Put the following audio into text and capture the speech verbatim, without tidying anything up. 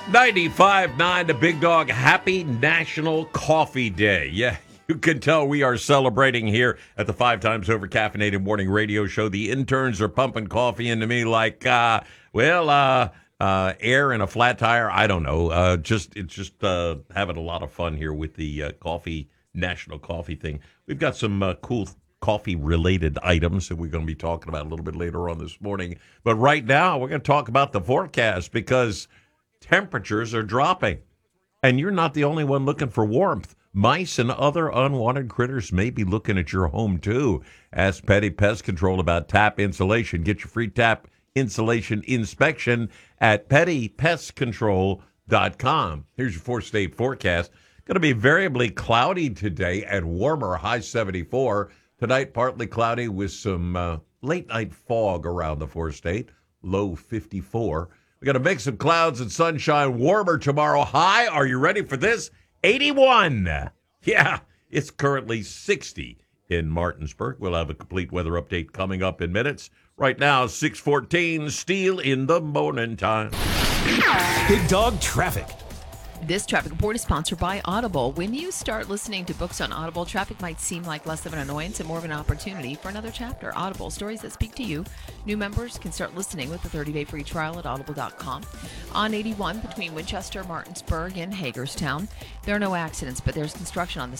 ninety-five point nine, the Big Dog. Happy National Coffee Day. Yeah, you can tell we are celebrating here at the Five Times Over Caffeinated Morning Radio Show. The interns are pumping coffee into me like, uh, well, uh, uh, air in a flat tire. I don't know. Uh, just It's just uh, having a lot of fun here with the uh, coffee, National Coffee thing. We've got some uh, cool coffee-related items that we're going to be talking about a little bit later on this morning. But right now, we're going to talk about the forecast because temperatures are dropping, and you're not the only one looking for warmth. Mice and other unwanted critters may be looking at your home, too. Ask Petty Pest Control about tap insulation. Get your free tap insulation inspection at petty pest control dot com. Here's your four-state forecast. Going to be variably cloudy today and warmer, high seventy-four. Tonight, partly cloudy with some uh, late-night fog around the four-state, low fifty-four. We got a mix of clouds and sunshine, warmer tomorrow. High, are you ready for this? eighty-one. Yeah, it's currently sixty in Martinsburg. We'll have a complete weather update coming up in minutes. Right now, six fourteen, Steel in the morning time. Big Dog Traffic. This traffic report is sponsored by Audible. When you start listening to books on Audible, traffic might seem like less of an annoyance and more of an opportunity for another chapter. Audible, stories that speak to you. New members can start listening with a thirty-day free trial at audible dot com. On eighty-one between Winchester, Martinsburg, and Hagerstown, there are no accidents, but there's construction on the